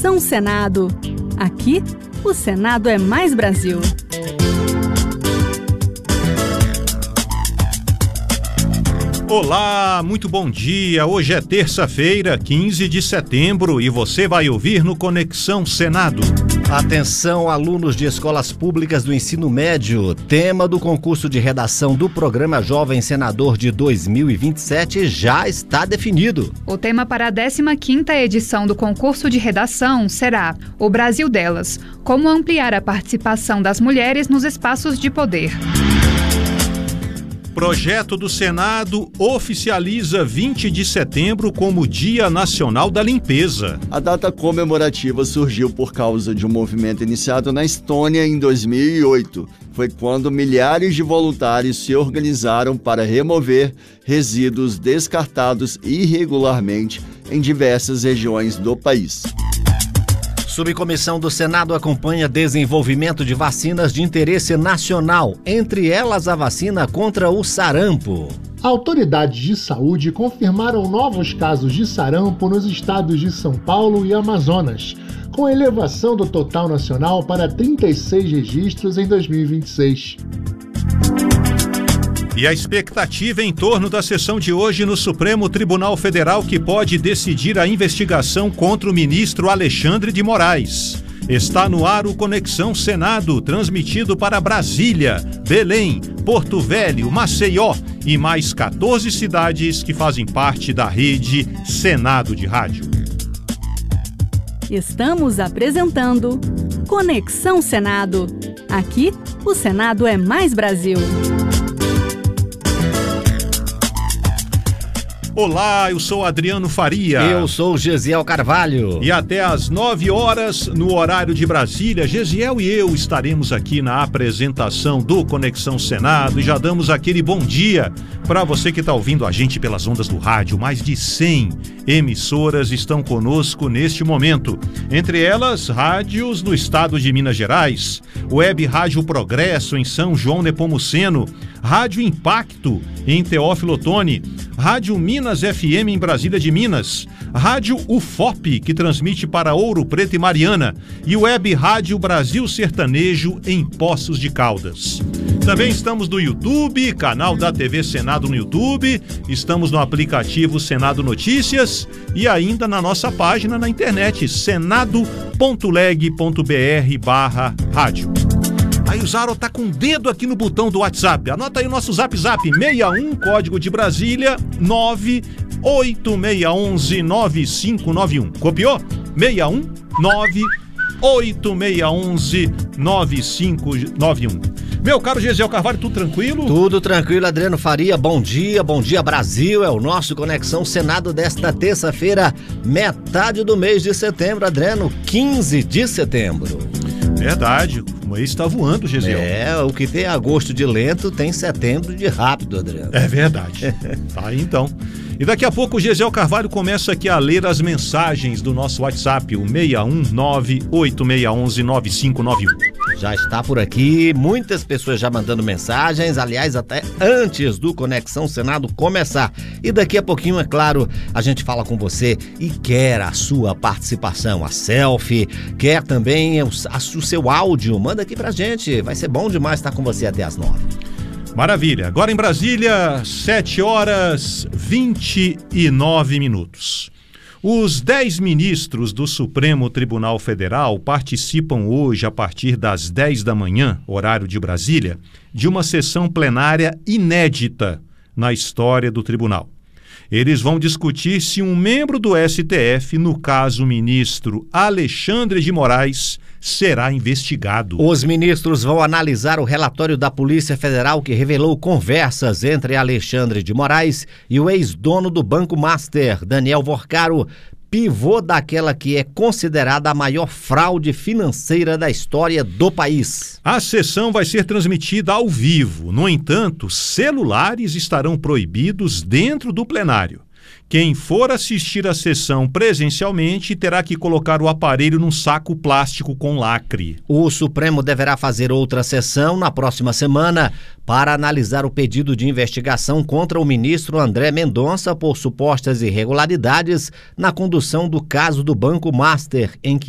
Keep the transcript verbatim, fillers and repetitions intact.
Conexão Senado. Aqui, o Senado é mais Brasil. Olá, muito bom dia. Hoje é terça-feira, quinze de setembro, e você vai ouvir no Conexão Senado. Atenção, alunos de escolas públicas do ensino médio. Tema do concurso de redação do Programa Jovem Senador de dois mil e vinte e sete já está definido. O tema para a décima quinta edição do concurso de redação será O Brasil Delas, como ampliar a participação das mulheres nos espaços de poder. Projeto do Senado oficializa vinte de setembro como Dia Nacional da Limpeza. A data comemorativa surgiu por causa de um movimento iniciado na Estônia em dois mil e oito. Foi quando milhares de voluntários se organizaram para remover resíduos descartados irregularmente em diversas regiões do país. Subcomissão do Senado acompanha desenvolvimento de vacinas de interesse nacional, entre elas a vacina contra o sarampo. Autoridades de saúde confirmaram novos casos de sarampo nos estados de São Paulo e Amazonas, com elevação do total nacional para trinta e seis registros em dois mil e vinte e seis. E a expectativa em torno da sessão de hoje no Supremo Tribunal Federal, que pode decidir a investigação contra o ministro Alexandre de Moraes. Está no ar o Conexão Senado, transmitido para Brasília, Belém, Porto Velho, Maceió e mais quatorze cidades que fazem parte da rede Senado de Rádio. Estamos apresentando Conexão Senado. Aqui, o Senado é mais Brasil. Olá, eu sou Adriano Faria. Eu sou Gesiel Carvalho. E até às nove horas, no horário de Brasília, Gesiel e eu estaremos aqui na apresentação do Conexão Senado e já damos aquele bom dia para você que está ouvindo a gente pelas ondas do rádio. Mais de cem emissoras estão conosco neste momento. Entre elas, rádios no estado de Minas Gerais, Web Rádio Progresso em São João Nepomuceno, Rádio Impacto em Teófilo Otoni, Rádio Minas F M em Brasília de Minas, Rádio U F O P, que transmite para Ouro Preto e Mariana, e Web Rádio Brasil Sertanejo em Poços de Caldas. Também estamos no YouTube, canal da T V Senado no YouTube, estamos no aplicativo Senado Notícias e ainda na nossa página na internet, senado ponto leg ponto br barra rádio. Aí o Zaro tá com o dedo aqui no botão do WhatsApp. Anota aí o nosso zap zap, seis um, código de Brasília, nove oito seis um um nove cinco nove um. Copiou? seis um nove oito seis um um nove cinco nove um. Meu caro Gesiel Carvalho, tudo tranquilo? Tudo tranquilo, Adriano Faria. Bom dia, bom dia Brasil. É o nosso Conexão Senado desta terça-feira, metade do mês de setembro, Adriano, quinze de setembro. Verdade, o mês está voando, Gesiel. É, o que tem agosto de lento tem setembro de rápido, Adriano. É verdade. Tá aí então. E daqui a pouco o Gesiel Carvalho começa aqui a ler as mensagens do nosso WhatsApp, o seis um nove oito seis um um nove cinco nove um. Já está por aqui, muitas pessoas já mandando mensagens, aliás, até antes do Conexão Senado começar. E daqui a pouquinho, é claro, a gente fala com você e quer a sua participação, a selfie, quer também o, a, o seu áudio. Manda aqui pra gente, vai ser bom demais estar com você até as nove. Maravilha. Agora em Brasília, sete horas e vinte e nove minutos. Os dez ministros do Supremo Tribunal Federal participam hoje, a partir das dez da manhã, horário de Brasília, de uma sessão plenária inédita na história do tribunal. Eles vão discutir se um membro do S T F, no caso o ministro Alexandre de Moraes, será investigado. Os ministros vão analisar o relatório da Polícia Federal que revelou conversas entre Alexandre de Moraes e o ex-dono do Banco Master, Daniel Vorcaro, pivô daquela que é considerada a maior fraude financeira da história do país. A sessão vai ser transmitida ao vivo. No entanto, celulares estarão proibidos dentro do plenário. Quem for assistir a sessão presencialmente terá que colocar o aparelho num saco plástico com lacre. O Supremo deverá fazer outra sessão na próxima semana para analisar o pedido de investigação contra o ministro André Mendonça por supostas irregularidades na condução do caso do Banco Master, em que